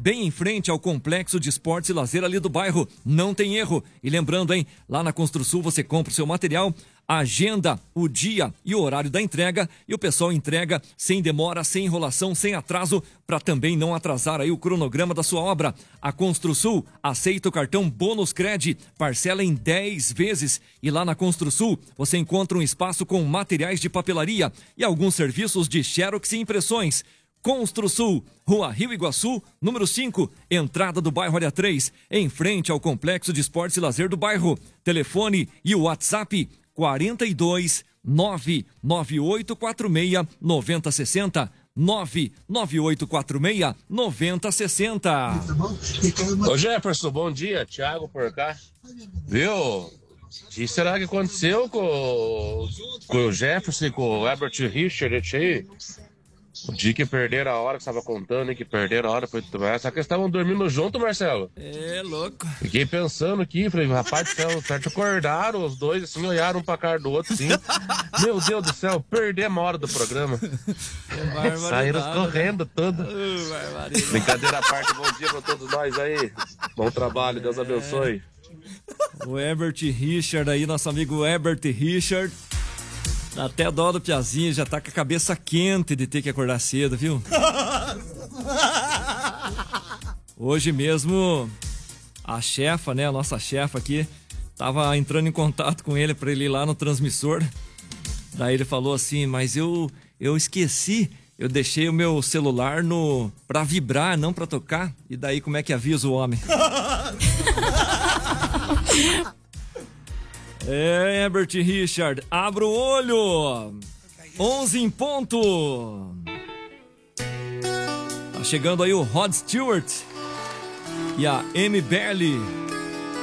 bem em frente ao Complexo de Esportes e Lazer ali do bairro. Não tem erro. E lembrando, hein, lá na Construsul você compra o seu material, agenda o dia e o horário da entrega e o pessoal entrega sem demora, sem enrolação, sem atraso, para também não atrasar aí o cronograma da sua obra. A Construsul aceita o cartão Bônus Cred, parcela em 10 vezes. E lá na Construsul você encontra um espaço com materiais de papelaria e alguns serviços de xerox e impressões. Construsul, Rua Rio Iguaçu, número 5, entrada do bairro Área 3, em frente ao Complexo de Esportes e Lazer do bairro. Telefone e o WhatsApp 42 99846 9060. 99846 9060. Ô Jefferson, bom dia, Thiago por cá. Viu? O que será que aconteceu com o Jefferson e com o Herbert Richard aí? O dia que perderam a hora que você estava contando, hein? Que perderam a hora foi tudo mais. Será que eles estavam dormindo junto, Marcelo? É, louco. Fiquei pensando aqui, falei, rapaz do céu, certo, acordaram os dois, assim, olharam um pra cara do outro, assim. Meu Deus do céu, perdemos a hora do programa. Saíram correndo tudo. Brincadeira à parte, bom dia pra todos nós aí. Bom trabalho, Deus abençoe. O Herbert Richard aí, nosso amigo Herbert Richard. Dá até dó do Piazinho, já tá com a cabeça quente de ter que acordar cedo, viu? Hoje mesmo, a chefa, né, a nossa chefa aqui, tava entrando em contato com ele pra ele ir lá no transmissor. Daí ele falou assim, mas eu esqueci, eu deixei o meu celular pra vibrar, não pra tocar. E daí como é que avisa o homem? É, Herbert Richard, abra o olho. 11 em ponto. Tá chegando aí o Rod Stewart e a Amy Berle.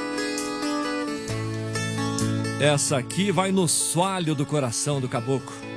Essa aqui vai no soalho do coração do caboclo.